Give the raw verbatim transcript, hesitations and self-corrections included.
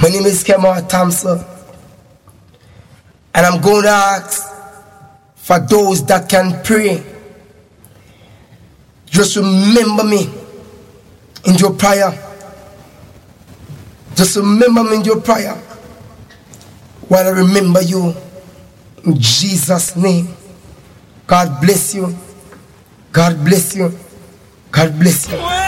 My name is Kemar Thompson, and I'm going to ask for those that can pray. Just remember me in your prayer. Just remember me in your prayer while I remember you. In Jesus' name. God bless you. God bless you. God bless you.